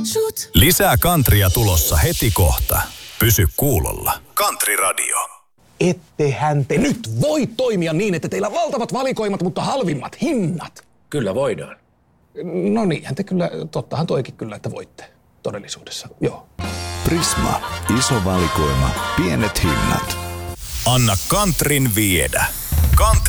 Lisää Kantria tulossa heti kohta. Pysy kuulolla. Country Radio. Ettehän te nyt voi toimia niin, että teillä on valtavat valikoimat, mutta halvimmat hinnat. Kyllä voidaan. No niinhän te kyllä, tottahan toikin kyllä, että voitte todellisuudessa, joo. Prisma. Iso valikoima. Pienet hinnat. Anna Kantrin viedä.